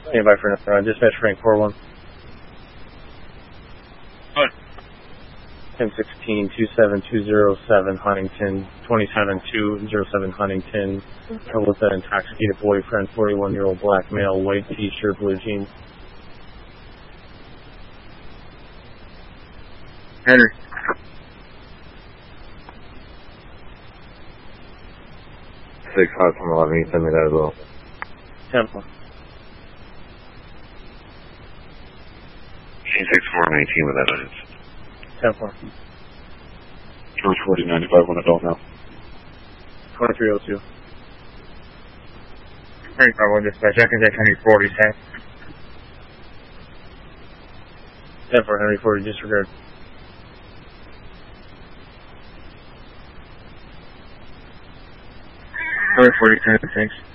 Stand by for dispatch rank 4-1. What? 1016-27207 Huntington, 27207 Huntington, with an intoxicated boyfriend, 41-year-old black male, white t-shirt, blue jeans. Henry. Six five from 11, you send me that as well. Temple. 6419 with evidence. Temple. George 4095, one adult now. 2302. Henry 51 dispatch, I can take Henry 40, thanks. 10 for Henry 40, disregard. Henry 40, thanks.